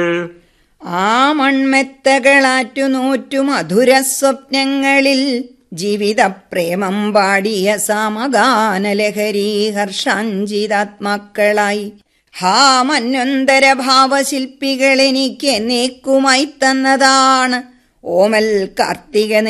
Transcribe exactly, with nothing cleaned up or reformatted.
ആ മൺമെത്തകളാറ്റു നോറ്റു മധുര സ്വപ്നങ്ങളിൽ ജീവിത പ്രേമം പാടിയ സാമഗാനലഹരി ഹർഷാഞ്ചിതാത്മാക്കളായി ഹാ മന്വന്തര ഭാവശില്പികൾ എനിക്ക് എന്നേക്കുമായി തന്നതാണ് ഓമൽ കാർത്തിക